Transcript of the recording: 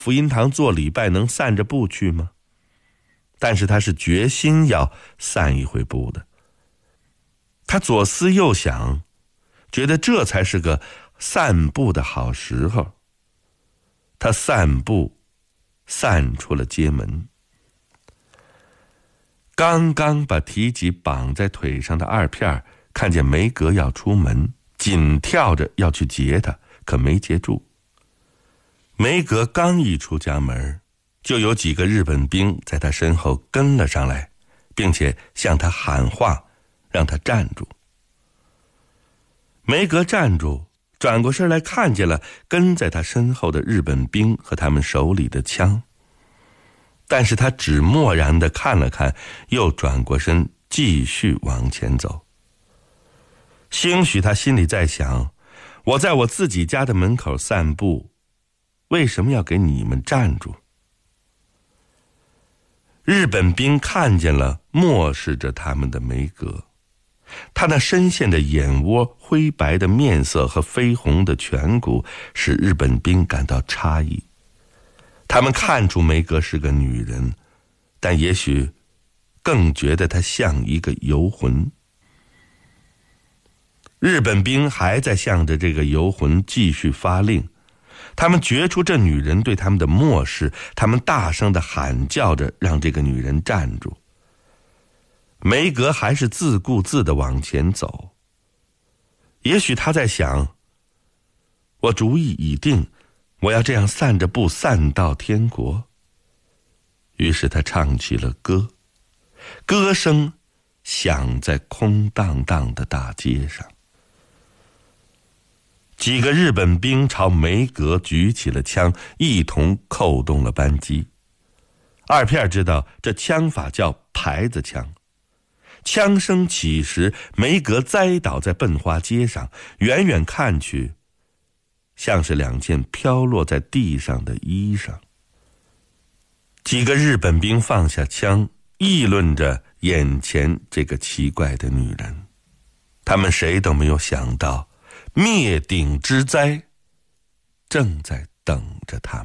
福音堂做礼拜能散着步去吗？但是他是决心要散一回步的。他左思右想，觉得这才是个散步的好时候。他散步散出了街门。刚刚把提己绑在腿上的二片看见梅格要出门，紧跳着要去截他，可没截住。梅格刚一出家门，就有几个日本兵在他身后跟了上来，并且向他喊话，让他站住。梅格站住，转过身来看见了跟在他身后的日本兵和他们手里的枪，但是他只漠然地看了看，又转过身继续往前走。兴许他心里在想，我在我自己家的门口散步，为什么要给你们站住？日本兵看见了漠视着他们的梅格，他那深陷的眼窝、灰白的面色和绯红的颧骨使日本兵感到诧异。他们看出梅格是个女人，但也许更觉得她像一个游魂。日本兵还在向着这个游魂继续发令，他们觉出这女人对他们的漠视，他们大声地喊叫着让这个女人站住。梅格还是自顾自地往前走，也许他在想，我主意已定，我要这样散着步散到天国。于是他唱起了歌，歌声响在空荡荡的大街上。几个日本兵朝梅格举起了枪，一同扣动了扳机。二片知道这枪法叫牌子枪。枪声起时，梅格栽倒在笨花街上，远远看去，像是两件飘落在地上的衣裳。几个日本兵放下枪，议论着眼前这个奇怪的女人。他们谁都没有想到，灭顶之灾正在等着他们。